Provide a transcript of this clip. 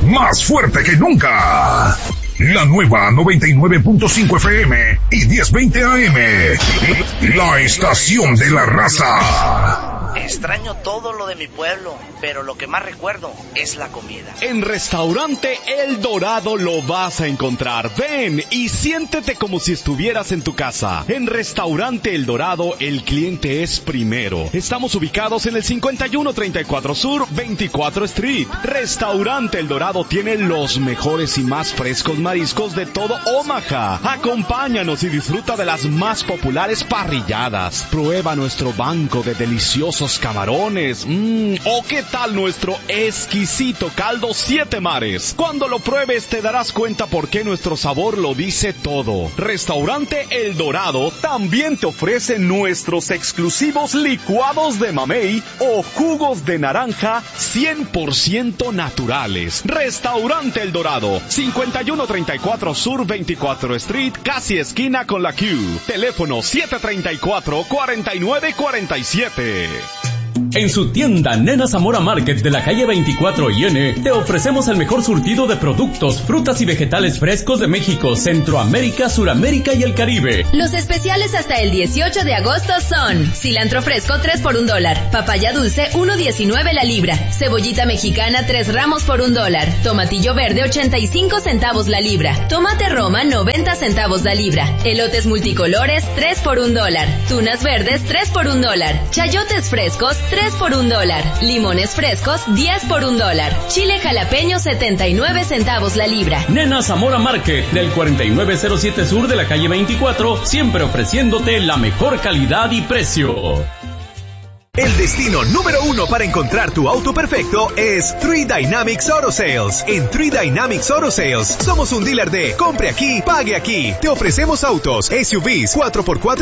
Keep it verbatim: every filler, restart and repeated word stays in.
más fuerte que nunca. La nueva noventa y nueve punto cinco F M y diez veinte A M. La estación de la raza. Extraño todo lo de mi pueblo, pero lo que más recuerdo es la comida. En Restaurante El Dorado lo vas a encontrar. Ven y siéntete como si estuvieras en tu casa. En Restaurante El Dorado, el cliente es primero. Estamos ubicados en el cincuenta y uno treinta y cuatro Sur, veinticuatro Street. Restaurante El Dorado tiene los mejores y más frescos mariscos de todo Omaha. Acompáñanos y disfruta de las más populares parrilladas. Prueba nuestro banco de deliciosos camarones. Mmm, o qué tal nuestro exquisito caldo siete mares. Cuando lo pruebes te darás cuenta por qué nuestro sabor lo dice todo. Restaurante El Dorado también te ofrece nuestros exclusivos licuados de mamey o jugos de naranja cien por ciento naturales. Restaurante El Dorado, cincuenta y uno treinta y cuatro Sur veinticuatro Street, casi esquina con la Q. Teléfono siete treinta y cuatro, cuarenta y nueve cuarenta y siete. En su tienda Nena Zamora Market de la calle veinticuatro y N, te ofrecemos el mejor surtido de productos, frutas y vegetales frescos de México, Centroamérica, Suramérica y el Caribe. Los especiales hasta el dieciocho de agosto son: cilantro fresco tres por un dólar, papaya dulce uno diecinueve la libra, cebollita mexicana tres ramos por un dólar, tomatillo verde ochenta y cinco centavos la libra, tomate roma noventa centavos la libra, elotes multicolores tres por un dólar, tunas verdes tres por un dólar, chayotes frescos tres por un dólar, limones frescos diez por un dólar, chile jalapeño setenta y nueve centavos la libra. Nena Zamora Market del cuarenta y nueve cero siete Sur de la calle veinticuatro, siempre ofreciéndote la mejor calidad y precio. El destino número uno para encontrar tu auto perfecto es Three Dynamics Auto Sales. En Three Dynamics Auto Sales somos un dealer de compre aquí, pague aquí. Te ofrecemos autos, S U Vs, cuatro por cuatro